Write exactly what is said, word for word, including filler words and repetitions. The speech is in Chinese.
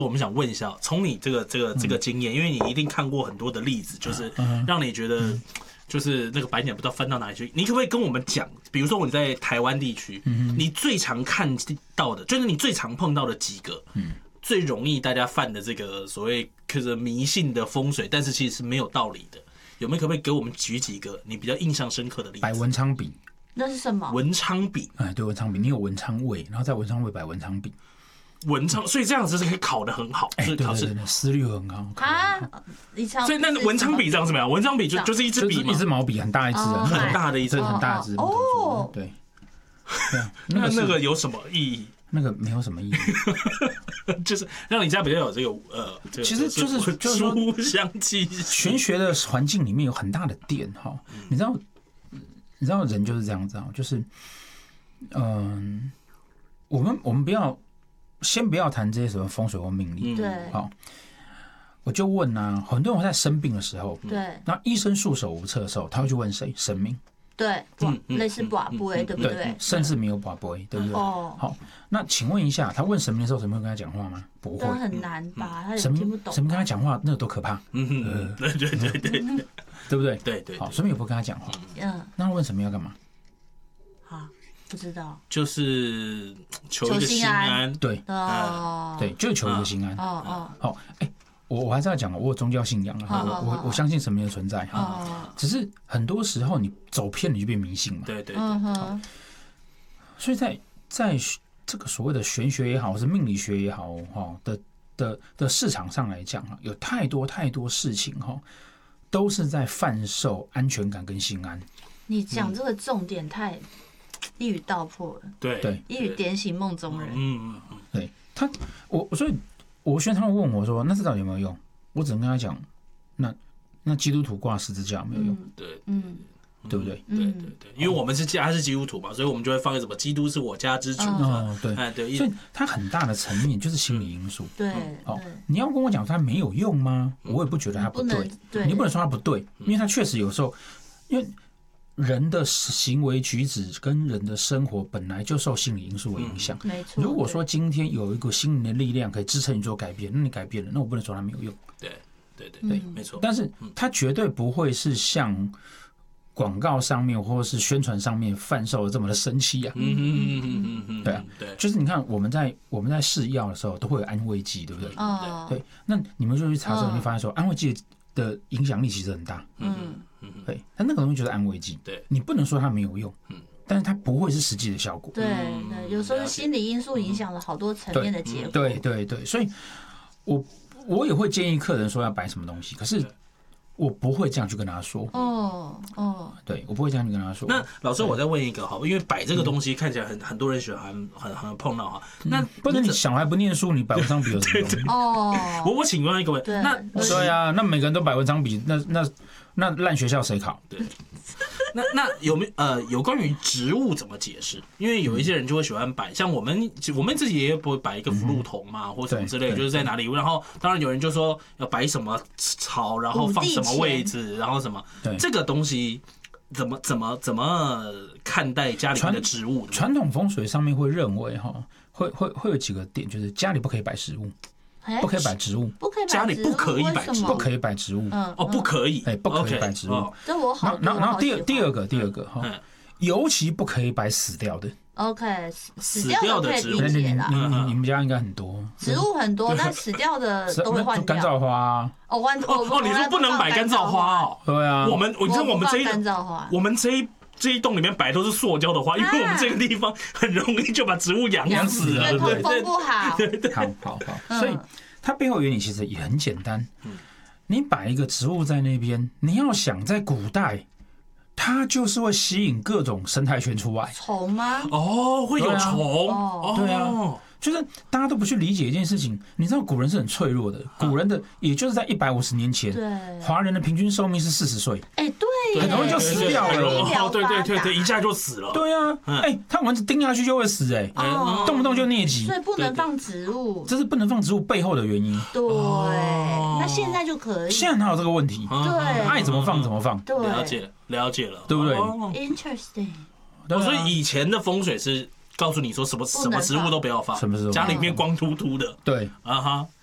我们想问一下，从你这个这个这个经验，因为你一定看过很多的例子，就是让你觉得就是那个白鸟不知道翻到哪里去。你可不可以跟我们讲，比如说你在台湾地区，你最常看到的，就是你最常碰到的几个，最容易大家犯的这个所谓就是迷信的风水，但是其实是没有道理的，有没有可不可以给我们举几个你比较印象深刻的例子？ 摆文昌笔， 那是什么？ 文昌笔， 哎，对，文昌笔，你有文昌位，然后在文昌位摆文昌笔。 文昌，所以这样子是可以考得很好， 哎、 就是考试思虑很高啊。你所以那文昌笔这样怎么样？文昌笔就就是一支笔嘛， 一支毛笔，很大一支， 哦、 很大的一支， 很大一支哦。对，对啊， 那那个有什么意义？ 那个没有什么意义， 就是让你家比较有这个呃，这个、 其实就是就是书香气息。 玄学的环境里面有很大的电哈，你知道，你知道人就是这样子啊，就是嗯、呃，我们我们不要。先不要谈这些什么风水或命理， 对， 好，我就问啊，很多人在生病的时候， 对， 那医生束手无策的时候，他会去问谁？神明， 对，类似卜龟，对不对？ 甚至没有卜龟，对不对？ 哦， 好，那请问一下，他问神明的时候，神明会跟他讲话吗？不会， 很难吧？他神听不懂， 神明跟他讲话，那个多可怕， 嗯，对对对对， 对不对？ 对对， 好，神明也不会跟他讲话，嗯，那问神明要干嘛？ 好。不知道， 就是求一个心安， 对， 哦， 对，就是求一个心安。 哦哦， 好，哎，我我还是要讲，我有宗教信仰啊，我我我相信神明的存在哈，只是很多时候你走偏，你就变迷信嘛。 对对对。 所以在在这个所谓的玄学也好，或是命理学也好，哈的的的市场上来讲，有太多太多事情哈，都是在贩售安全感跟心安。 你讲这个重点太。一语道破了， 对对， 一语点醒梦中人。 嗯嗯， 对他，我所以，我学他们问我说，那这到底有没有用？我只能跟他讲，那那基督徒挂十字架有没有用？ 对， 嗯， 对不对？ 对对对，因为我们是家是基督徒嘛，所以我们就会放个什么基督是我家之主。 哦，对， 哎对， 所以它很大的层面就是心理因素。 对， 好，你要跟我讲它没有用吗？我也不觉得它不对，你不能说它不对，因为它确实有时候，因为。人的行为举止跟人的生活本来就受心理因素的影响。 没错。 如果说今天有一个心灵的力量可以支撑你做改变，那你改变了，那我不能说它没有用。 对对对对，没错。 但是它绝对不会是像广告上面或者是宣传上面贩售的这么的神奇啊。 嗯嗯嗯嗯嗯， 对啊，对，就是你看我们在我们在试药的时候都会有安慰剂，对不对？ 哦。 对，那你们就去查之后，你会发现说安慰剂的影响力其实很大。 嗯。 对，但那个东西就是安慰剂， 对， 你不能说它没有用，嗯，但是它不会是实际的效果。 对对，有时候是心理因素影响了好多层面的结果。 对对对，所以我我也会建议客人说要摆什么东西，可是我不会这样去跟他说。 哦哦， 对我不会这样去跟他说。 那老师，我再问一个哈，因为摆这个东西看起来很很多人喜欢，很很碰到哈。那不是你小孩不念书，你摆文昌笔有什么用？ 哦， 我我请问一个问题，那对啊，那每个人都摆文昌笔，那那。那烂学校谁考？ 对，那那有没有呃有关于植物怎么解释？因为有一些人就会喜欢摆，像我们我们自己也不会摆一个福禄桶嘛，或什么之类，就是在哪里。然后当然有人就说要摆什么草，然后放什么位置，然后什么这个东西怎么怎么怎么看待家里面的植物？ 传统风水上面会认为哈，会会会有几个点，就是家里不可以摆食物。不可以摆植物， 不可以家里不可以摆植物， 不可以摆植物， 哦，不可以， 哎，不可以摆植物。 这我好。 然后，然后第二第二个第二个哈，尤其不可以摆死掉的。 OK， 死掉的植物， 你你你们家应该很多， 植物很多，但死掉的都会换掉。 干燥花。 哦，换哦，你说不能摆干燥花哦？ 对啊， 我们，我你知道我们这一干燥花， 我们这一。这一栋里面摆都是塑胶的花，因为我们这个地方很容易就把植物养死了， 通风不好。 对对，好好好，所以它背后原理其实也很简单。你摆一个植物在那边，你要想在古代，它就是会吸引各种生态圈出来。 虫吗？ 哦，会有虫。 对啊。就是大家都不去理解一件事情，你知道古人是很脆弱的，古人的也就是在一百五十年前，华人的平均寿命是四十岁， 哎，对， 很容易就死掉了， 哦，对对对对，一下就死了， 对啊，哎，它蚊子叮下去就会死，哎，动不动就疟疾， 所以不能放植物， 这是不能放植物背后的原因。 对，那现在就可以， 现在哪有这个问题？ 对， 爱怎么放怎么放， 对， 了解了解了， 对不对 ？Interesting， 所以以前的风水是。告诉你说什么什么植物都不要放， 什么植物家里面光秃秃的， 对啊哈，